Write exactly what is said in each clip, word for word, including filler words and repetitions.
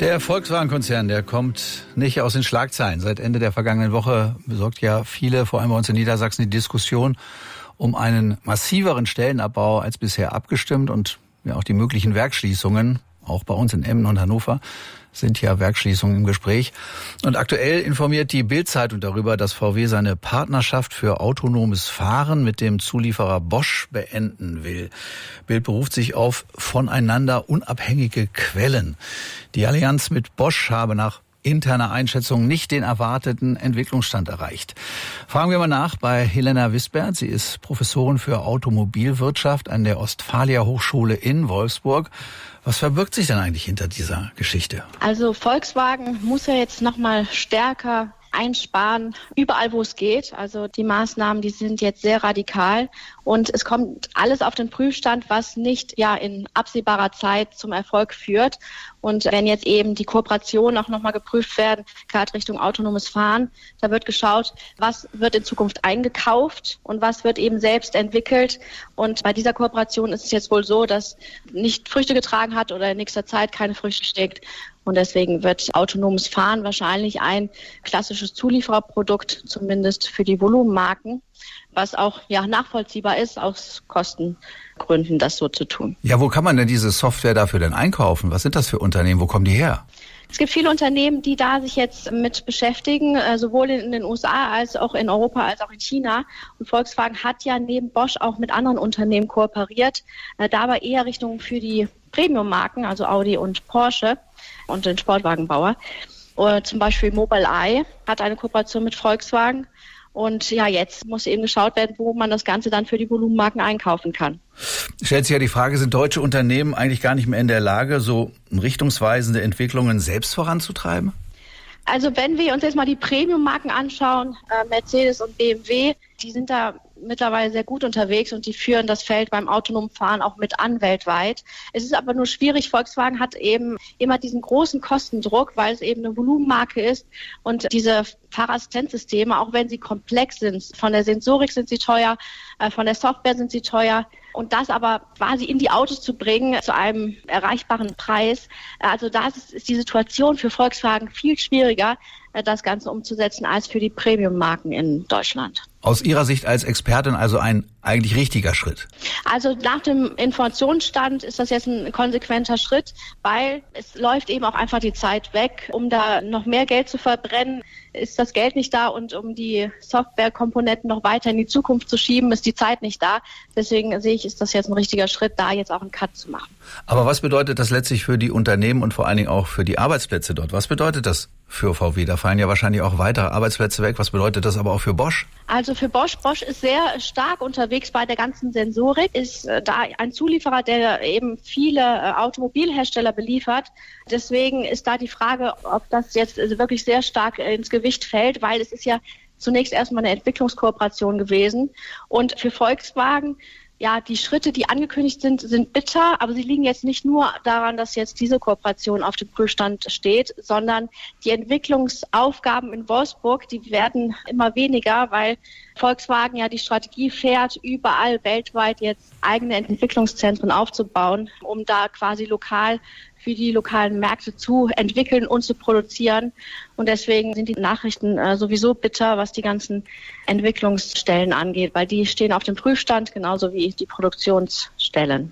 Der Volkswagen-Konzern, der kommt nicht aus den Schlagzeilen. Seit Ende der vergangenen Woche besorgt ja viele, vor allem bei uns in Niedersachsen, die Diskussion um einen massiveren Stellenabbau als bisher abgestimmt. Und ja, auch die möglichen Werksschließungen, auch bei uns in Emmen und Hannover, sind ja Werksschließungen im Gespräch. Und aktuell informiert die Bild-Zeitung darüber, dass V W seine Partnerschaft für autonomes Fahren mit dem Zulieferer Bosch beenden will. Bild beruft sich auf voneinander unabhängige Quellen. Die Allianz mit Bosch habe nach interner Einschätzung nicht den erwarteten Entwicklungsstand erreicht. Fragen wir mal nach bei Helena Wisbert. Sie ist Professorin für Automobilwirtschaft an der Ostfalia Hochschule in Wolfsburg. Was verbirgt sich denn eigentlich hinter dieser Geschichte? Also Volkswagen muss ja jetzt noch mal stärker einsparen, überall wo es geht. Also die Maßnahmen, die sind jetzt sehr radikal und es kommt alles auf den Prüfstand, was nicht ja in absehbarer Zeit zum Erfolg führt. Und wenn jetzt eben die Kooperationen auch nochmal geprüft werden, gerade Richtung autonomes Fahren, da wird geschaut, was wird in Zukunft eingekauft und was wird eben selbst entwickelt. Und bei dieser Kooperation ist es jetzt wohl so, dass nicht Früchte getragen hat oder in nächster Zeit keine Früchte trägt. Und deswegen wird autonomes Fahren wahrscheinlich ein klassisches Zuliefererprodukt, zumindest für die Volumenmarken, was auch ja nachvollziehbar ist, aus Kostengründen das so zu tun. Ja, wo kann man denn diese Software dafür denn einkaufen? Was sind das für Unternehmen? Wo kommen die her? Es gibt viele Unternehmen, die da sich jetzt mit beschäftigen, sowohl in den U S A als auch in Europa als auch in China. Und Volkswagen hat ja neben Bosch auch mit anderen Unternehmen kooperiert, da aber eher Richtung für die Premium-Marken, also Audi und Porsche und den Sportwagenbauer. Oder zum Beispiel Mobileye hat eine Kooperation mit Volkswagen. Und ja, jetzt muss eben geschaut werden, wo man das Ganze dann für die Volumenmarken einkaufen kann. Stellt sich ja die Frage, sind deutsche Unternehmen eigentlich gar nicht mehr in der Lage, so richtungsweisende Entwicklungen selbst voranzutreiben? Also wenn wir uns jetzt mal die Premium-Marken anschauen, äh, Mercedes und B M W, die sind da mittlerweile sehr gut unterwegs und die führen das Feld beim autonomen Fahren auch mit an weltweit. Es ist aber nur schwierig. Volkswagen hat eben immer diesen großen Kostendruck, weil es eben eine Volumenmarke ist und diese Fahrerassistenzsysteme, auch wenn sie komplex sind, von der Sensorik sind sie teuer, äh, von der Software sind sie teuer. Und das aber quasi in die Autos zu bringen zu einem erreichbaren Preis, also da ist, ist die Situation für Volkswagen viel schwieriger, das Ganze umzusetzen, als für die Premium-Marken in Deutschland. Aus Ihrer Sicht als Expertin also ein eigentlich richtiger Schritt? Also nach dem Informationsstand ist das jetzt ein konsequenter Schritt, weil es läuft eben auch einfach die Zeit weg. Um da noch mehr Geld zu verbrennen, ist das Geld nicht da und um die Softwarekomponenten noch weiter in die Zukunft zu schieben, ist die Zeit nicht da. Deswegen sehe ich, ist das jetzt ein richtiger Schritt, da jetzt auch einen Cut zu machen. Aber was bedeutet das letztlich für die Unternehmen und vor allen Dingen auch für die Arbeitsplätze dort? Was bedeutet das für V W? Da fallen ja wahrscheinlich auch weitere Arbeitsplätze weg. Was bedeutet das aber auch für Bosch? Also für Bosch, Bosch ist sehr stark unterwegs bei der ganzen Sensorik, ist äh, da ein Zulieferer, der eben viele äh, Automobilhersteller beliefert. Deswegen ist da die Frage, ob das jetzt äh, wirklich sehr stark äh, ins Gewicht fällt, weil es ist ja zunächst erstmal eine Entwicklungskooperation gewesen. Und für Volkswagen, ja, die Schritte, die angekündigt sind, sind bitter, aber sie liegen jetzt nicht nur daran, dass jetzt diese Kooperation auf dem Prüfstand steht, sondern die Entwicklungsaufgaben in Wolfsburg, die werden immer weniger, weil Volkswagen ja die Strategie fährt, überall weltweit jetzt eigene Entwicklungszentren aufzubauen, um da quasi lokal für die lokalen Märkte zu entwickeln und zu produzieren. Und deswegen sind die Nachrichten äh, sowieso bitter, was die ganzen Entwicklungsstellen angeht, weil die stehen auf dem Prüfstand, genauso wie die Produktionsstellen.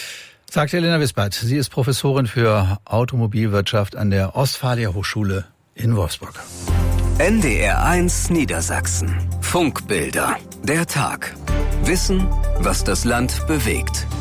Sagt Helena Wisbert. Sie ist Professorin für Automobilwirtschaft an der Ostfalia Hochschule in Wolfsburg. N D R eins Niedersachsen. Funkbilder. Der Tag. Wissen, was das Land bewegt.